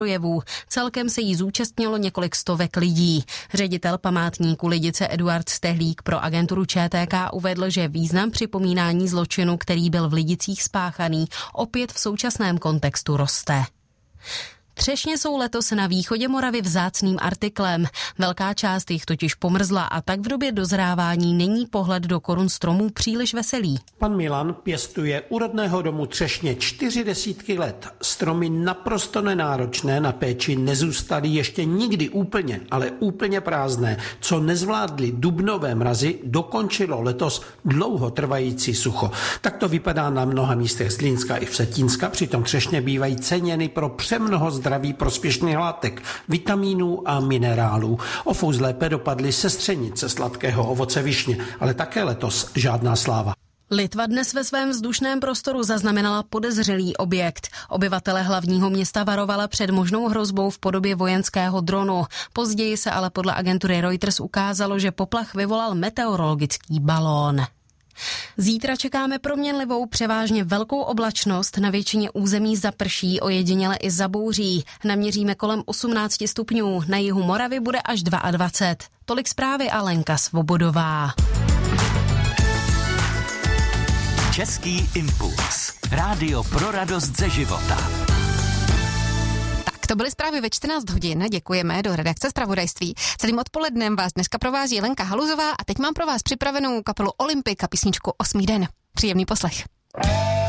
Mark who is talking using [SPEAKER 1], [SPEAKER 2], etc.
[SPEAKER 1] projevů. Celkem se jí zúčastnilo několik stovek lidí. Ředitel památníku Lidice Eduard Stehlík pro agenturu ČTK uvedl, že význam připomínání zločinu, který byl v Lidicích spáchaný, opět v současném kontextu roste. Třešně jsou letos na východě Moravy vzácným artiklem. Velká část jich totiž pomrzla a tak v době dozrávání není pohled do korun stromů příliš veselý.
[SPEAKER 2] Pan Milan pěstuje u rodného domu Třešně 40 let. Stromy naprosto nenáročné na péči nezůstaly ještě nikdy úplně, ale úplně prázdné. Co nezvládly dubnové mrazy, dokončilo letos dlouhotrvající sucho. Tak to vypadá na mnoha místech Zlínska i Vsetínska, přitom Třešně bývají ceněny pro přemnoho zdraví prospěšných látek, vitamínů a minerálů. O fous lépe dopadly sestřenice sladkého ovoce višně, ale také letos žádná sláva.
[SPEAKER 1] Litva dnes ve svém vzdušném prostoru zaznamenala podezřelý objekt. Obyvatele hlavního města varovala před možnou hrozbou v podobě vojenského dronu. Později se ale podle agentury Reuters ukázalo, že poplach vyvolal meteorologický balón. Zítra čekáme proměnlivou převážně velkou oblačnost, na většině území zaprší, ojediněle i zabouří. Naměříme kolem 18 stupňů, na jihu Moravy bude až 22. Tolik zprávy a Lenka Svobodová.
[SPEAKER 3] Český impuls. Rádio pro radost ze života.
[SPEAKER 4] To byly zprávy ve 14 hodin. Děkujeme do redakce zpravodajství. Celým odpolednem vás dneska provází Lenka Haluzová a teď mám pro vás připravenou kapelu Olympik a písničku 8. den. Příjemný poslech.